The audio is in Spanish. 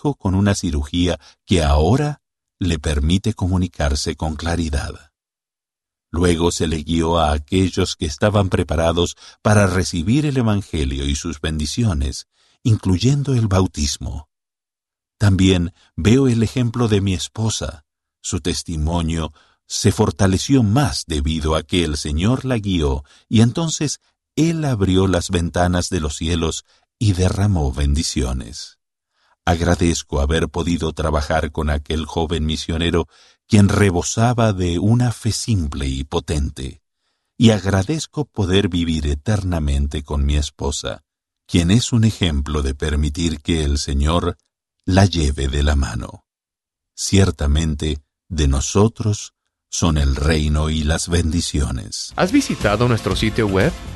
hijo con una cirugía que ahora le permite comunicarse con claridad. Luego se le guió a aquellos que estaban preparados para recibir el Evangelio y sus bendiciones, incluyendo el bautismo. También veo el ejemplo de mi esposa. Su testimonio se fortaleció más debido a que el Señor la guió, y entonces Él abrió las ventanas de los cielos y derramó bendiciones. Agradezco haber podido trabajar con aquel joven misionero quien rebosaba de una fe simple y potente, y agradezco poder vivir eternamente con mi esposa, quien es un ejemplo de permitir que el Señor la lleve de la mano. Ciertamente, de nosotros son el reino y las bendiciones. ¿Has visitado nuestro sitio web?